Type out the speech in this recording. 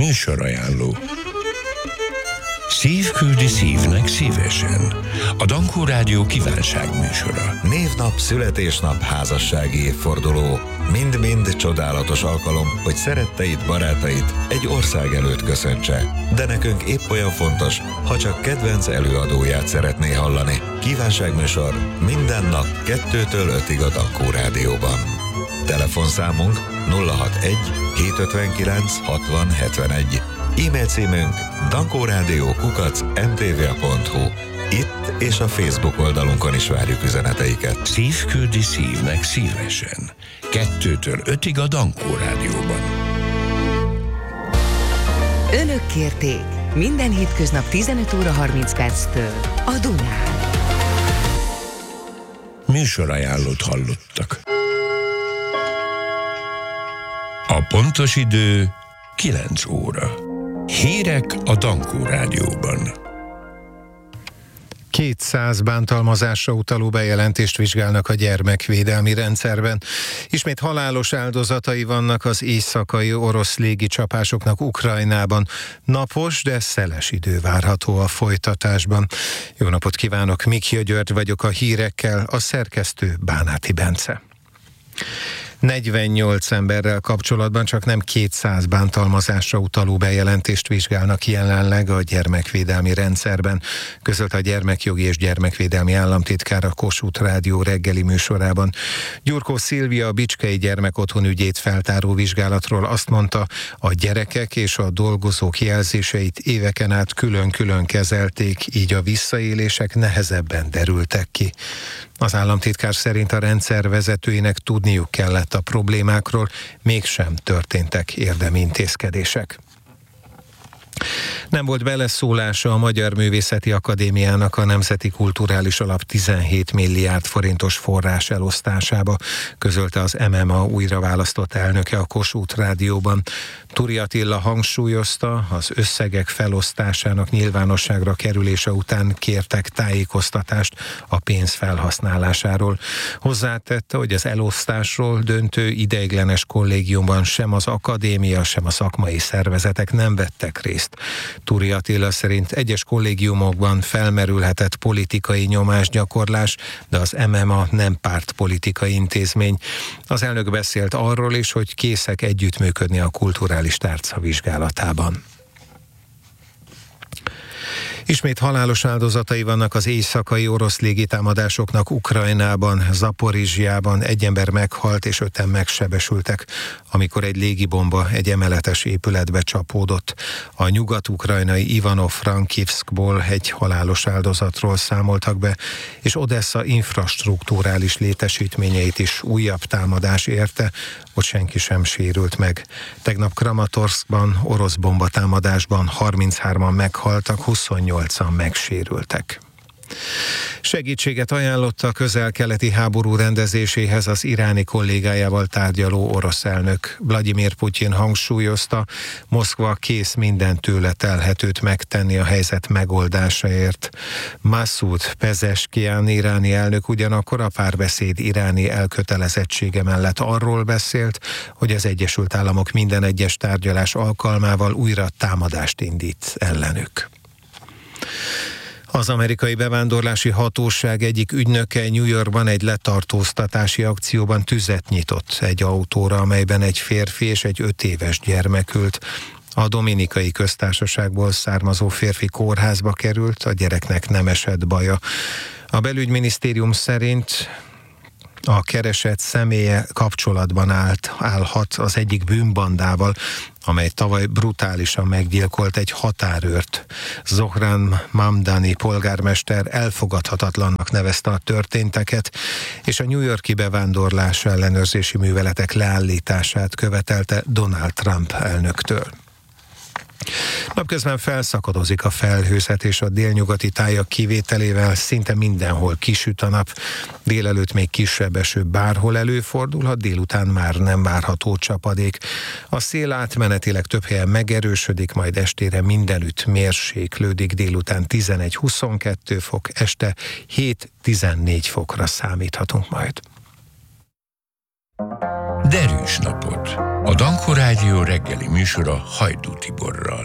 Műsorajánló. Szív küldi szívnek szívesen. A Dankó Rádió kívánságműsora. Névnap, születésnap, házassági évforduló. Mind-mind csodálatos alkalom, hogy szeretteid, barátait egy ország előtt köszöntse. De nekünk épp olyan fontos, ha csak kedvenc előadóját szeretné hallani. Kívánságműsor minden nap 2-től 5-ig a Dankó Rádióban. Telefonszámunk 061 759 60 71. E-mail címünk dankoradio@mtva.hu. Itt és a Facebook oldalunkon is várjuk üzeneteiket. Szív küldi szívnek szívesen. 2-től 5-ig a Dankó Rádióban. Önök kérték minden hétköznap 15 óra 30 perctől a Dunán. Műsorajánlót hallottak. A pontos idő 9 óra. Hírek a Dankó Rádióban. 200 bántalmazásra utaló bejelentést vizsgálnak a gyermekvédelmi rendszerben. Ismét halálos áldozatai vannak az éjszakai orosz légicsapásoknak Ukrajnában. Napos, de szeles idő várható a folytatásban. Jó napot kívánok, Mikja György vagyok a hírekkel, a szerkesztő Bánáti Bence. 48 emberrel kapcsolatban csak nem 200 bántalmazásra utaló bejelentést vizsgálnak jelenleg a gyermekvédelmi rendszerben, közölte a Gyermekjogi és Gyermekvédelmi Államtitkár a Kossuth Rádió reggeli műsorában. Gyurkó Szilvia a Bicskei Gyermekotthon ügyét feltáró vizsgálatról azt mondta, a gyerekek és a dolgozók jelzéseit éveken át külön-külön kezelték, így a visszaélések nehezebben derültek ki. Az államtitkár szerint a rendszer vezetőinek tudniuk kellett a problémákról, mégsem történtek érdemi intézkedések. Nem volt beleszólása a Magyar Művészeti Akadémiának a Nemzeti Kulturális Alap 17 milliárd forintos forrás elosztásába, közölte az MMA újraválasztott elnöke a Kossuth Rádióban. Turi Attila hangsúlyozta, az összegek felosztásának nyilvánosságra kerülése után kértek tájékoztatást a pénz felhasználásáról. Hozzátette, hogy az elosztásról döntő ideiglenes kollégiumban sem az akadémia, sem a szakmai szervezetek nem vettek részt. Turi Attila szerint egyes kollégiumokban felmerülhetett politikai nyomásgyakorlás, de az MMA nem pártpolitikai intézmény. Az elnök beszélt arról is, hogy készek együttműködni a kulturális tárca vizsgálatában. Ismét halálos áldozatai vannak az éjszakai orosz légitámadásoknak Ukrajnában, Zaporizsjában. Egy ember meghalt és 5-en megsebesültek, amikor egy légibomba egy emeletes épületbe csapódott. A nyugat-ukrajnai Ivano-Frankivskból egy halálos áldozatról számoltak be, és Odessa infrastrukturális létesítményeit is újabb támadás érte, ott senki sem sérült meg. Tegnap Kramatorszkban orosz bombatámadásban 33-an meghaltak, 28-an megsérültek. Segítséget ajánlotta a közel-keleti háború rendezéséhez az iráni kollégájával tárgyaló orosz elnök. Vladimir Putyin hangsúlyozta, Moszkva kész minden tőle telhetőt megtenni a helyzet megoldásáért. Masoud Pezeshkian iráni elnök ugyanakkor a párbeszéd iráni elkötelezettsége mellett arról beszélt, hogy az Egyesült Államok minden egyes tárgyalás alkalmával újra támadást indít ellenük. Az amerikai bevándorlási hatóság egyik ügynöke New Yorkban egy letartóztatási akcióban tüzet nyitott egy autóra, amelyben egy férfi és egy 5 éves gyermek ült. A Dominikai Köztársaságból származó férfi kórházba került, a gyereknek nem esett baja. A belügyminisztérium szerint a keresett személye kapcsolatban állhat az egyik bűnbandával, amely tavaly brutálisan meggyilkolt egy határőrt. Zohran Mamdani polgármester elfogadhatatlannak nevezte a történteket, és a New York-i bevándorlás ellenőrzési műveletek leállítását követelte Donald Trump elnöktől. Napközben felszakadozik a felhőzet, és a délnyugati tájak kivételével szinte mindenhol kisüt a nap. Délelőtt még kisebb eső bárhol előfordulhat, délután már nem várható csapadék. A szél átmenetileg több helyen megerősödik, majd estére mindenütt mérséklődik, délután 11-22 fok, este 7-14 fokra számíthatunk majd. Derűs napot! A Dankó Rádió reggeli műsora Hajdú Tiborral.